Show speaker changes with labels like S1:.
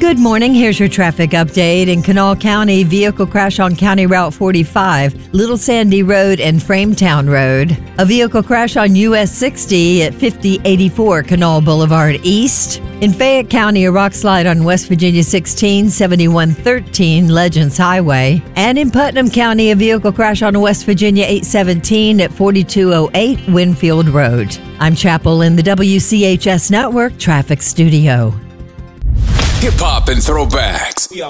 S1: Good morning. Here's your traffic update. In Kanawha County, vehicle crash on County Route 45, Little Sandy Road and Frametown Road. A vehicle crash on US 60 at 5084 Kanawha Boulevard East. In Fayette County, a rock slide on West Virginia 16, 7113 Legends Highway. And in Putnam County, a vehicle crash on West Virginia 817 at 4208 Winfield Road. I'm Chapel in the WCHS Network Traffic Studio.
S2: Hip hop and throwbacks.